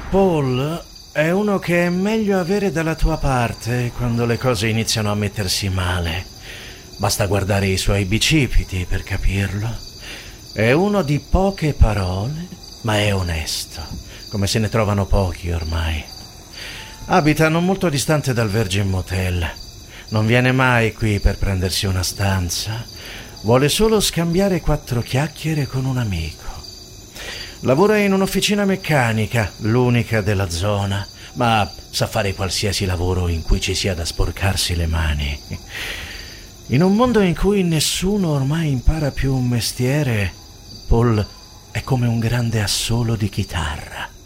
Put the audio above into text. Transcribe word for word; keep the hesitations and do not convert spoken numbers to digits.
Paul è uno che è meglio avere dalla tua parte quando le cose iniziano a mettersi male. Basta guardare i suoi bicipiti per capirlo. È uno di poche parole, ma è onesto, come se ne trovano pochi ormai. Abita non molto distante dal Virgin Motel. Non viene mai qui per prendersi una stanza. Vuole solo scambiare quattro chiacchiere con un amico. Lavora in un'officina meccanica, l'unica della zona, ma sa fare qualsiasi lavoro in cui ci sia da sporcarsi le mani. In un mondo in cui nessuno ormai impara più un mestiere, Paul è come un grande assolo di chitarra.